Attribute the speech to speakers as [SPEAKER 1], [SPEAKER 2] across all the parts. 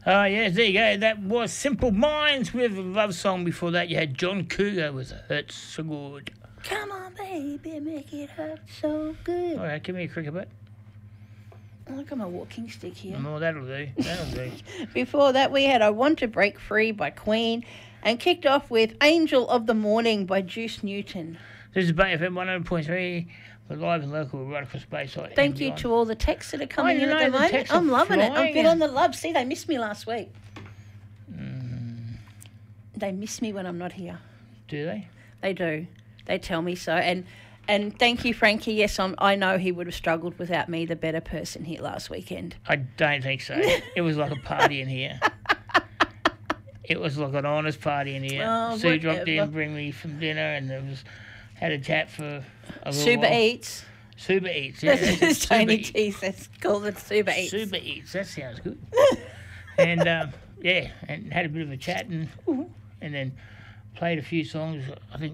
[SPEAKER 1] Oh, yes, there you go. That was Simple Minds with a love song. Before that, you had John Cougar with Hurts So Good.
[SPEAKER 2] Come on, baby, make it hurt so good.
[SPEAKER 1] All right, give me a cricket bat.
[SPEAKER 2] I've got my walking stick here.
[SPEAKER 1] Oh, that'll do. That'll do.
[SPEAKER 2] Before that, we had I Want to Break Free by Queen and kicked off with Angel of the Morning by Juice Newton.
[SPEAKER 1] This is Bay FM 100.3. We're live and local right across Bayside.
[SPEAKER 2] Thank you to all the texts that are coming in at the moment. I'm loving it. I'm feeling the love. See, they missed me last week. They miss me when I'm not here.
[SPEAKER 1] Do they?
[SPEAKER 2] They do. They tell me so. And thank you, Frankie. Yes, I know he would have struggled without me, the better person here last weekend.
[SPEAKER 1] I don't think so. It was like a party in here. It was like an honest party in here.
[SPEAKER 2] Oh,
[SPEAKER 1] Sue dropped in, bring me some dinner, and had a chat for a little
[SPEAKER 2] Super
[SPEAKER 1] while.
[SPEAKER 2] Eats.
[SPEAKER 1] Super Eats, yeah.
[SPEAKER 2] That's Tony T says, called it Super Eats.
[SPEAKER 1] Super Eats, that sounds good. And, and had a bit of a chat and then played a few songs. I think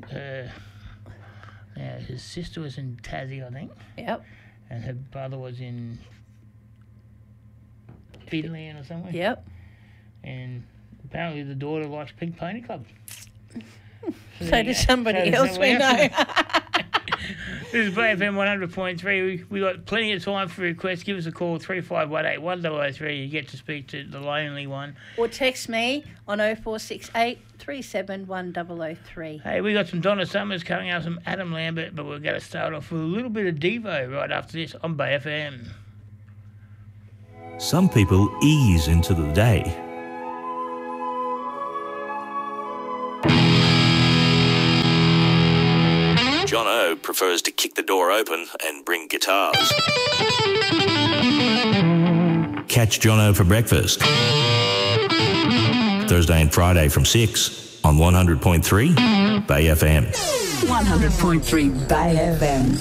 [SPEAKER 1] his sister was in Tassie, I think.
[SPEAKER 2] Yep.
[SPEAKER 1] And her brother was in Finland or somewhere.
[SPEAKER 2] Yep.
[SPEAKER 1] And apparently the daughter likes Pink Pony Club.
[SPEAKER 2] So does somebody else we know.
[SPEAKER 1] This is BFM 100.3. We got plenty of time for requests. Give us a call, 3518 1003. You get to speak to the lonely one.
[SPEAKER 2] Or text me on 0468 371 003.
[SPEAKER 1] Hey, we got some Donna Summers coming out, some Adam Lambert, but we're going to start off with a little bit of Devo right after this on BFM.
[SPEAKER 3] Some people ease into the day. John O prefers to kick the door open and bring guitars. Catch John O for breakfast. Thursday and Friday from 6 on 100.3 Bay FM.
[SPEAKER 4] 100.3 Bay FM.